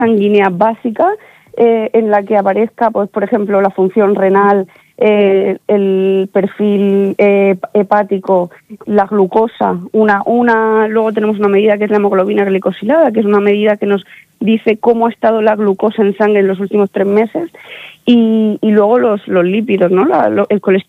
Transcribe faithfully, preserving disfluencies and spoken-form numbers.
sanguínea básica eh, en la que aparezca, pues por ejemplo, la función renal, eh, el perfil eh, hepático, la glucosa, una, una, luego tenemos una medida que es la hemoglobina glicosilada, que es una medida que nos dice cómo ha estado la glucosa en sangre en los últimos tres meses, y, y luego los, los lípidos, ¿no? La, lo, el colesterol